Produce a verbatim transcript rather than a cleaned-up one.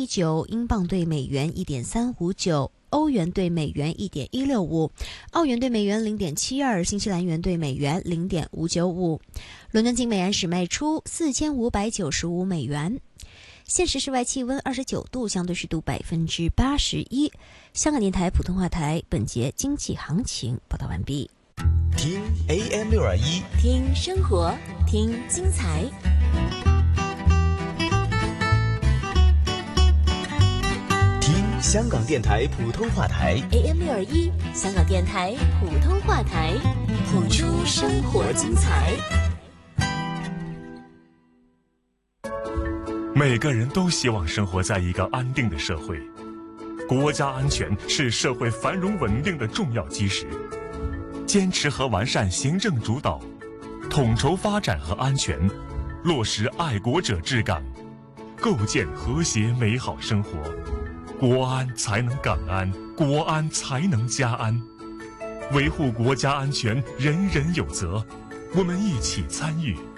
一九，英镑对美元一点三五九。欧元对美元 一点一六五， 澳元对美元 零点七二， 新西兰元对美元 零点五九五。伦敦金每安士卖出四千五百九十五美元。现时室外气温二十九度，相对湿度百分之八十一。香港电台普通话台本节经济行情报道完毕。 听 A M 六二一， 听生活，听精彩。 香港电台普通话台 A M 六二一，香港电台普通话台，谱出生活精彩。 每个人都希望生活在一个安定的社会，国家安全是社会繁荣稳定的重要基石。坚持和完善行政主导，统筹发展和安全，落实爱国者治港，构建和谐美好生活。国安才能港安，国安才能家安。维护国家安全，人人有责。我们一起参与，